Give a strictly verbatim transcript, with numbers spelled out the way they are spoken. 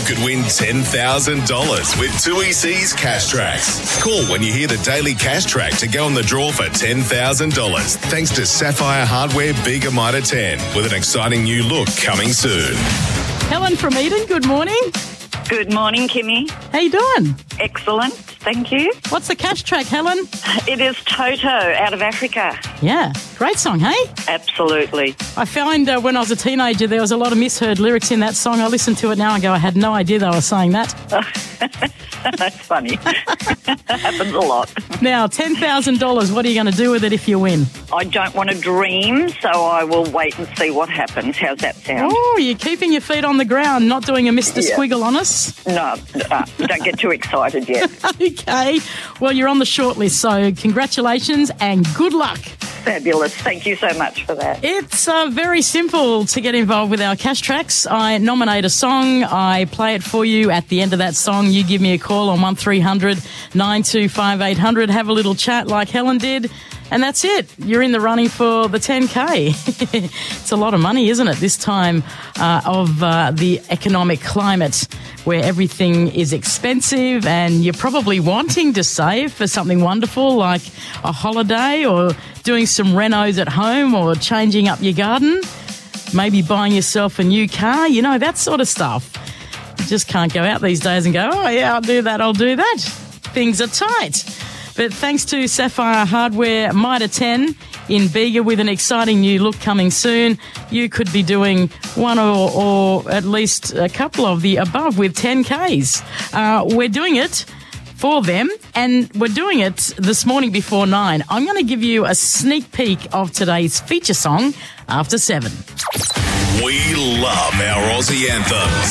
could win ten thousand dollars with two E C's Cash Tracks. Call when you hear the Daily Cash Track to go in the draw for ten thousand dollars. Thanks to Sapphire Hardware Bega Mitre ten, with an exciting new look coming soon. Helen from Eden, good morning. Good morning, Kimmy. How you doing? Excellent, thank you. What's the Cash Track, Helen? It is Toto out of Africa. Yeah, great song, hey? Absolutely. I found uh, when I was a teenager there was a lot of misheard lyrics in that song. I listen to it now and go, I had no idea they were saying that. That's funny. That happens a lot. Now, ten thousand dollars, what are you going to do with it if you win? I don't want to dream, so I will wait and see what happens. How's that sound? Oh, you're keeping your feet on the ground, not doing a Mister Yeah. Squiggle on us? No, uh, don't get too excited yet. Okay. Well, you're on the shortlist, so congratulations and good luck. Fabulous. Thank you so much for that. It's uh, very simple to get involved with our Cash Tracks. I nominate a song, I play it for you. At the end of that song, you give me a call on one three hundred nine two five eight hundred, have a little chat like Helen did, and that's it. You're in the running for the ten K. It's a lot of money, isn't it, this time uh, of uh, the economic climate where everything is expensive and you're probably wanting to save for something wonderful like a holiday or doing some renos at home or changing up your garden, maybe buying yourself a new car, you know, that sort of stuff. You just can't go out these days and go, oh, yeah, I'll do that, I'll do that. Things are tight. But thanks to Sapphire Hardware Mitre ten in Bega with an exciting new look coming soon, you could be doing one or, or at least a couple of the above with ten Ks. Uh, we're doing it for them, and we're doing it this morning before nine. I'm going to give you a sneak peek of today's feature song after seven. We love our Aussie anthems.